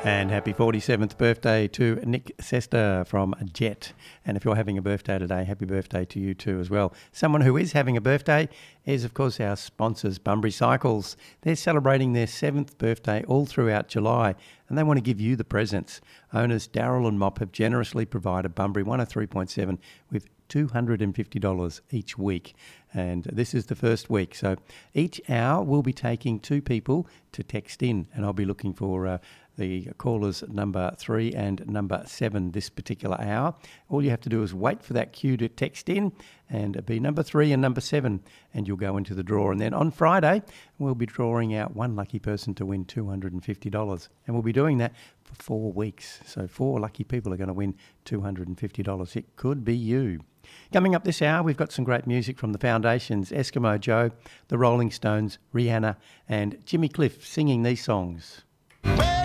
And happy 47th birthday to Nick Sester from Jet. And if you're having a birthday today, happy birthday to you too as well. Someone who is having a birthday is, of course, our sponsors, Bunbury Cycles. They're celebrating their 7th birthday all throughout July, and they want to give you the presents. Owners Daryl and Mop have generously provided Bunbury 103.7 with $250 each week, and this is the first week. So each hour we'll be taking 2 people to text in, and I'll be looking for the callers number 3 and number 7 this particular hour. All you have to do is wait for that cue to text in and be number 3 and number 7, and you'll go into the draw. And then on Friday, we'll be drawing out one lucky person to win $250, and we'll be doing that for 4 weeks. So 4 lucky people are going to win $250. It could be you. Coming up this hour, we've got some great music from the Foundations, Eskimo Joe, the Rolling Stones, Rihanna, and Jimmy Cliff singing these songs. Well,